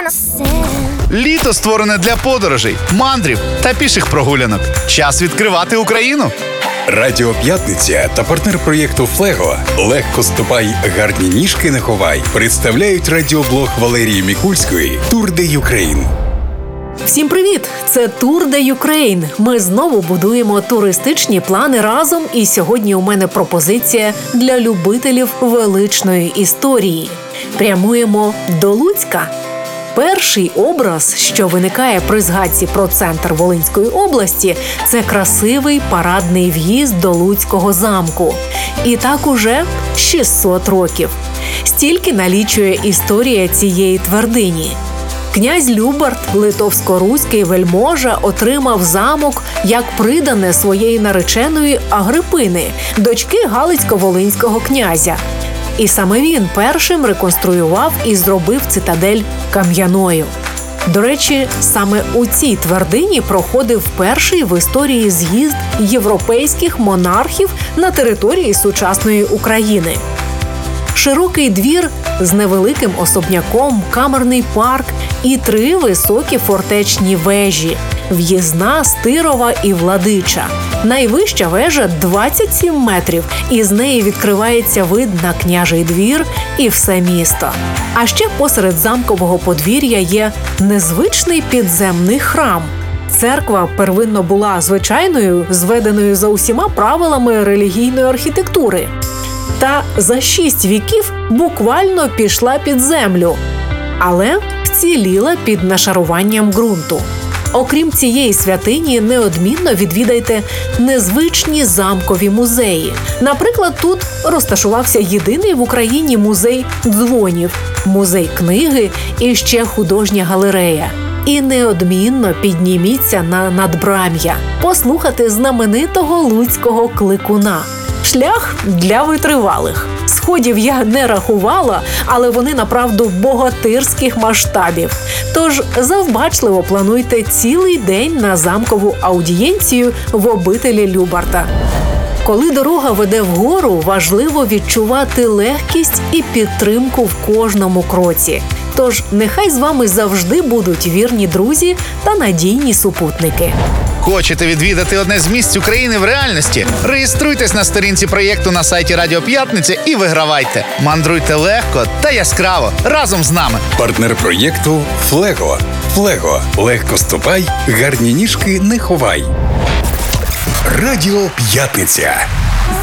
Літо створене для подорожей, мандрів та піших прогулянок. Час відкривати Україну. Радіо П'ятниця та партнер проєкту «Флего» «Легко ступай, гарні ніжки не ховай» представляють радіоблог Валерії Мікульської «Тур де Юкрейн». Всім привіт! Це Тур де Юкрейн. Ми знову будуємо туристичні плани разом, і сьогодні у мене пропозиція для любителів величної історії. Прямуємо до Луцька. Перший образ, що виникає при згадці про центр Волинської області, це красивий парадний в'їзд до Луцького замку. І так уже 600 років. Стільки налічує історія цієї твердині. Князь Любарт, литовсько-руський вельможа, отримав замок як придане своєї нареченої Агрипини, дочки Галицько-Волинського князя. І саме він першим реконструював і зробив цитадель кам'яною. До речі, саме у цій твердині проходив перший в історії з'їзд європейських монархів на території сучасної України. Широкий двір з невеликим особняком, камерний парк і 3 високі фортечні вежі – В'їзна, Стирова і Владича. Найвища вежа – 27 метрів, і з неї відкривається вид на княжий двір і все місто. А ще посеред замкового подвір'я є незвичний підземний храм. Церква первинно була звичайною, зведеною за усіма правилами релігійної архітектури. Та за 6 віків буквально пішла під землю, але вціліла під нашаруванням ґрунту. Окрім цієї святині, неодмінно відвідайте незвичні замкові музеї. Наприклад, тут розташувався єдиний в Україні музей дзвонів, музей книги і ще художня галерея. І неодмінно підніміться на надбрам'я, послухати знаменитого луцького кликуна. Шлях для витривалих. Сходів я не рахувала, але вони направду богатирських масштабів. Тож завбачливо плануйте цілий день на замкову аудієнцію в обителі Любарта. Коли дорога веде вгору, важливо відчувати легкість і підтримку в кожному кроці. Тож нехай з вами завжди будуть вірні друзі та надійні супутники. Хочете відвідати одне з місць України в реальності? Реєструйтесь на сторінці проєкту на сайті Радіо П'ятниця і вигравайте. Мандруйте легко та яскраво разом з нами. Партнер проєкту «Флего». «Флего» – легко ступай, гарні ніжки не ховай. Радіо П'ятниця.